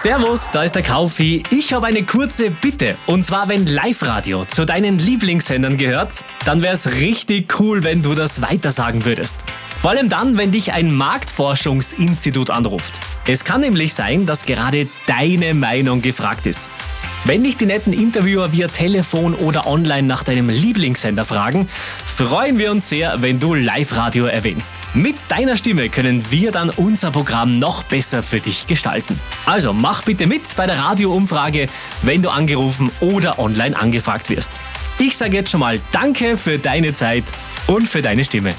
Servus, da ist der Kaufi. Ich habe eine kurze Bitte. Und zwar, wenn Live-Radio zu deinen Lieblingssendern gehört, dann wäre es richtig cool, wenn du das weitersagen würdest. Vor allem dann, wenn dich ein Marktforschungsinstitut anruft. Es kann nämlich sein, dass gerade deine Meinung gefragt ist. Wenn dich die netten Interviewer via Telefon oder online nach deinem Lieblingssender fragen, freuen wir uns sehr, wenn du Live-Radio erwähnst. Mit deiner Stimme können wir dann unser Programm noch besser für dich gestalten. Also mach bitte mit bei der Radioumfrage, wenn du angerufen oder online angefragt wirst. Ich sage jetzt schon mal Danke für deine Zeit und für deine Stimme.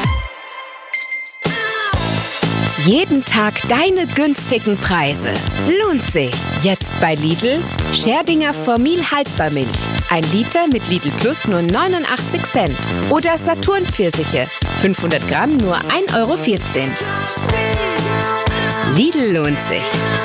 Jeden Tag deine günstigen Preise. Lohnt sich. Jetzt bei Lidl. Scherdinger Formil Haltbarmilch. 1 Liter mit Lidl Plus nur 89 Cent. Oder Saturn Pfirsiche. 500 Gramm nur 1,14 Euro. Lidl lohnt sich.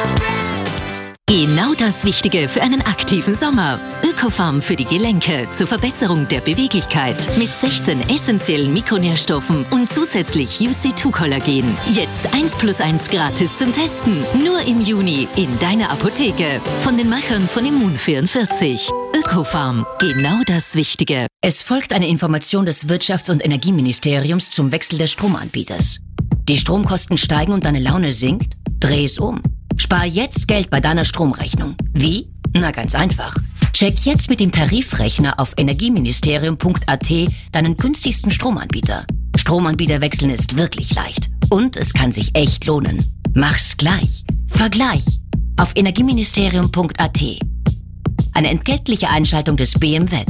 Genau das Wichtige für einen aktiven Sommer. Ökofarm für die Gelenke zur Verbesserung der Beweglichkeit mit 16 essentiellen Mikronährstoffen und zusätzlich UC2-Kollagen. Jetzt 1+1 gratis zum Testen. Nur im Juni in deiner Apotheke. Von den Machern von Immun44. Ökofarm. Genau das Wichtige. Es folgt eine Information des Wirtschafts- und Energieministeriums zum Wechsel des Stromanbieters. Die Stromkosten steigen und deine Laune sinkt? Dreh es um. Spar jetzt Geld bei deiner Stromrechnung. Wie? Na, ganz einfach. Check jetzt mit dem Tarifrechner auf energieministerium.at deinen günstigsten Stromanbieter. Stromanbieter wechseln ist wirklich leicht. Und es kann sich echt lohnen. Mach's gleich. Vergleich. Auf energieministerium.at. Eine entgeltliche Einschaltung des BMWet.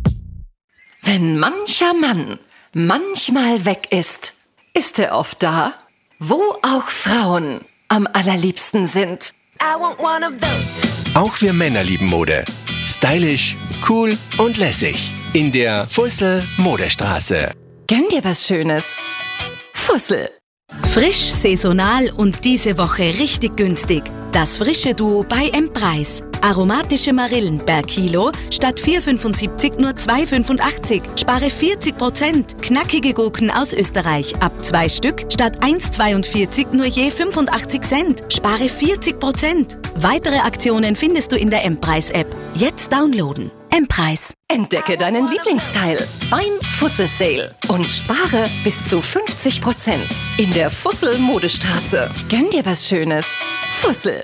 Wenn mancher Mann manchmal weg ist, ist er oft da, wo auch Frauen am allerliebsten sind. Auch wir Männer lieben Mode. Stylisch, cool und lässig. In der Fussel Modestraße. Gönn dir was Schönes. Fussel. Frisch, saisonal und diese Woche richtig günstig. Das frische Duo bei M-Preis. Aromatische Marillen per Kilo statt 4,75 nur 2,85. Spare 40%. Knackige Gurken aus Österreich ab 2 Stück statt 1,42 nur je 85 Cent. Spare 40%. Weitere Aktionen findest du in der M-Preis-App. Jetzt downloaden. M-Preis. Entdecke deinen Lieblingsstyle beim Fussel Sale und spare bis zu 50% in der Fussel Modestraße. Gönn dir was Schönes. Fussel.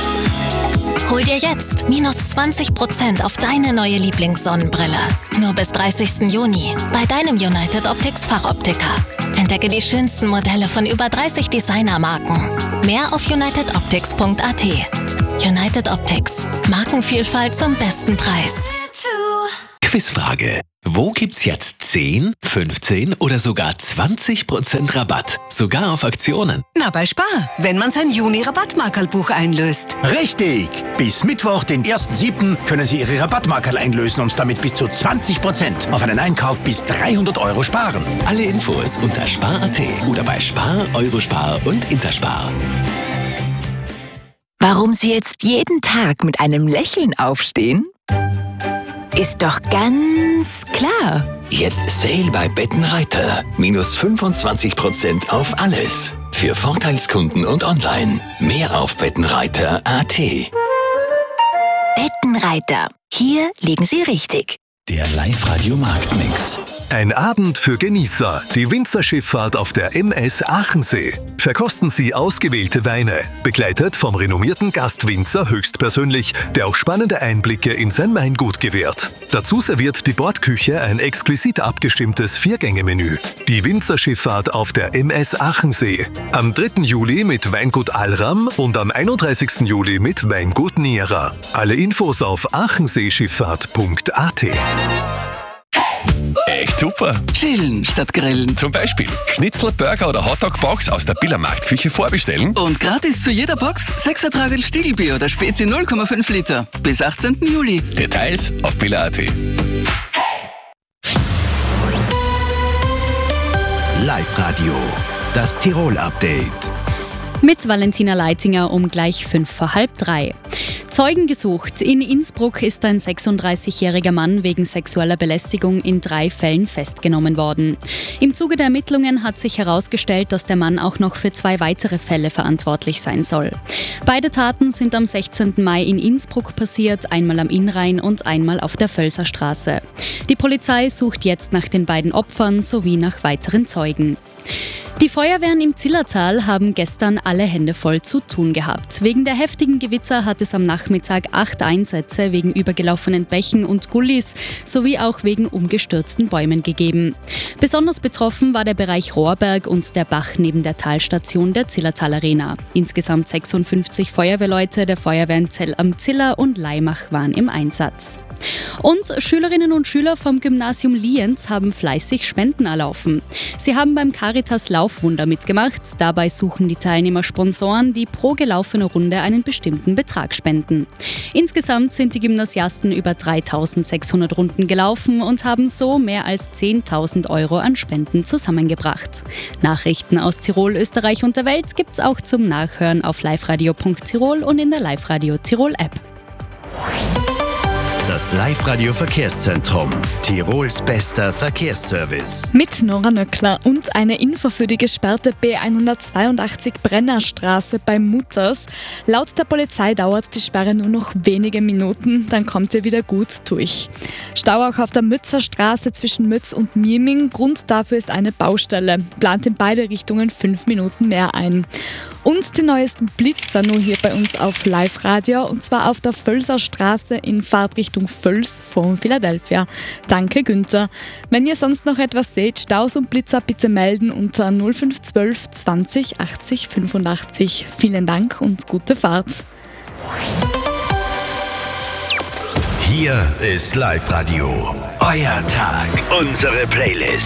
Hol dir jetzt minus 20% auf deine neue Lieblingssonnenbrille. Nur bis 30. Juni bei deinem United Optics Fachoptiker. Entdecke die schönsten Modelle von über 30 Designermarken. Mehr auf unitedoptics.at. United Optics. Markenvielfalt zum besten Preis. Quizfrage. Wo gibt's jetzt 10, 15 oder sogar 20% Rabatt? Sogar auf Aktionen. Na, bei Spar, wenn man sein Juni-Rabattmarkerlbuch einlöst. Richtig! Bis Mittwoch, den 1.7., können Sie Ihre Rabattmarkerl einlösen und damit bis zu 20% auf einen Einkauf bis 300 Euro sparen. Alle Infos unter Spar.at oder bei Spar, Eurospar und Interspar. Warum Sie jetzt jeden Tag mit einem Lächeln aufstehen? Ist doch ganz klar. Jetzt Sale bei Bettenreiter. Minus 25% auf alles. Für Vorteilskunden und online. Mehr auf bettenreiter.at. Bettenreiter. Hier liegen Sie richtig. Der Live-Radio-Marktmix. Ein Abend für Genießer. Die Winzerschifffahrt auf der MS Aachensee. Verkosten Sie ausgewählte Weine, begleitet vom renommierten Gastwinzer höchstpersönlich, der auch spannende Einblicke in sein Weingut gewährt. Dazu serviert die Bordküche ein exquisit abgestimmtes 4-Gänge-Menü. Die Winzerschifffahrt auf der MS Aachensee. Am 3. Juli mit Weingut Alram und am 31. Juli mit Weingut Niera. Alle Infos auf aachenseeschifffahrt.at. Echt super. Chillen statt grillen. Zum Beispiel Schnitzel, Burger oder Hotdog-Box aus der Biller Marktküche vorbestellen. Und gratis zu jeder Box 6 Ertrag Stiegelbier oder Spezi 0,5 Liter. Bis 18. Juli. Details auf biller.at. Live-Radio. Das Tirol-Update. Mit Valentina Leitinger um gleich 2:55. Zeugen gesucht. In Innsbruck ist ein 36-jähriger Mann wegen sexueller Belästigung in 3 Fällen festgenommen worden. Im Zuge der Ermittlungen hat sich herausgestellt, dass der Mann auch noch für 2 weitere Fälle verantwortlich sein soll. Beide Taten sind am 16. Mai in Innsbruck passiert, einmal am Innrhein und einmal auf der Völser Straße. Die Polizei sucht jetzt nach den beiden Opfern sowie nach weiteren Zeugen. Die Feuerwehren im Zillertal haben gestern alle Hände voll zu tun gehabt. Wegen der heftigen Gewitter hat es am Nachmittag 8 Einsätze wegen übergelaufenen Bächen und Gullis sowie auch wegen umgestürzten Bäumen gegeben. Besonders betroffen war der Bereich Rohrberg und der Bach neben der Talstation der Zillertal Arena. Insgesamt 56 Feuerwehrleute der Feuerwehren Zell am Ziller und Laimach waren im Einsatz. Und Schülerinnen und Schüler vom Gymnasium Lienz haben fleißig Spenden erlaufen. Sie haben beim Caritas Laufwunder mitgemacht. Dabei suchen die Teilnehmer Sponsoren, die pro gelaufene Runde einen bestimmten Betrag spenden. Insgesamt sind die Gymnasiasten über 3.600 Runden gelaufen und haben so mehr als 10.000 Euro an Spenden zusammengebracht. Nachrichten aus Tirol, Österreich und der Welt gibt's auch zum Nachhören auf liveradio.tirol und in der Live-Radio Tirol App. Das Live-Radio-Verkehrszentrum. Tirols bester Verkehrsservice. Mit Nora Nöckler und eine Info für die gesperrte B182 Brennerstraße bei Mutters. Laut der Polizei dauert die Sperre nur noch wenige Minuten, dann kommt ihr wieder gut durch. Stau auch auf der Mützer Straße zwischen Mütz und Mirming. Grund dafür ist eine Baustelle. Plant in beide Richtungen 5 Minuten mehr ein. Und die neuesten Blitzer nur hier bei uns auf Live-Radio, und zwar auf der Völser Straße in Fahrtrichtung Völs von Philadelphia. Danke, Günther. Wenn ihr sonst noch etwas seht, Staus und Blitzer bitte melden unter 0512 20 80 85. Vielen Dank und gute Fahrt. Hier ist Live-Radio. Euer Tag, unsere Playlist.